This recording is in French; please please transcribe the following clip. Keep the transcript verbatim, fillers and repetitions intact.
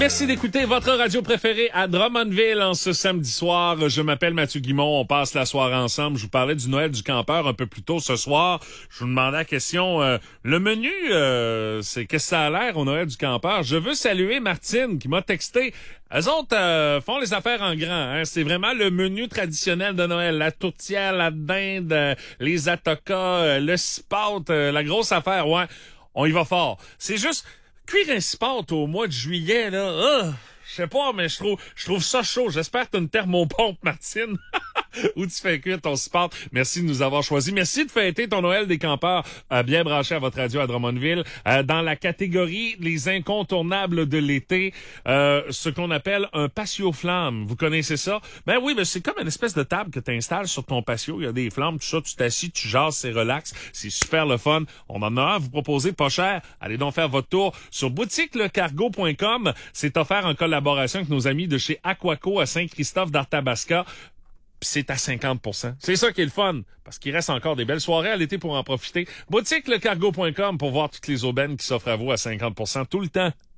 Merci d'écouter votre radio préférée à Drummondville en ce samedi soir. Je m'appelle Mathieu Guimond. On passe la soirée ensemble. Je vous parlais du Noël du campeur un peu plus tôt ce soir. Je vous demandais la question. Euh, le menu, euh, c'est qu'est-ce que ça a l'air au Noël du campeur? Je veux saluer Martine qui m'a texté. Eux autres euh, font les affaires en grand. Hein? C'est vraiment le menu traditionnel de Noël. La tourtière, la dinde, euh, les atokas, euh, le sport, euh, la grosse affaire. Ouais, on y va fort. C'est juste... Cuire un sport au mois de juillet, là, euh, je sais pas, mais je trouve, je trouve ça chaud. J'espère que t'as une thermopompe, Martine. Où tu fais cuire ton sport. Merci de nous avoir choisis. Merci de fêter ton Noël des campeurs euh, bien branché à votre radio à Drummondville. Euh, dans la catégorie les incontournables de l'été, euh, ce qu'on appelle un patio flamme. Vous connaissez ça? Ben oui, ben c'est comme une espèce de table que tu installes sur ton patio. Il y a des flammes, tout ça, tu t'assis, tu jases, c'est relax. C'est super le fun. On en a un à vous proposer, pas cher. Allez donc faire votre tour sur boutique le cargo point com. C'est offert en collaboration avec nos amis de chez Aquaco à Saint-Christophe d'Arthabasca. C'est à cinquante pour cent. C'est ça qui est le fun, parce qu'il reste encore des belles soirées à l'été pour en profiter. boutique le cargo point com pour voir toutes les aubaines qui s'offrent à vous à cinquante pour cent tout le temps.